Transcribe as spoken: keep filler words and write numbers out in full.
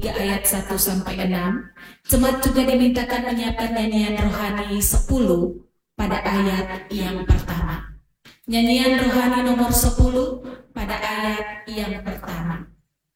tiga ayat satu sampai enam. Jemaat juga dimintakan menyiapkan nyanyian rohani sepuluh pada ayat yang pertama. Nyanyian rohani nomor sepuluh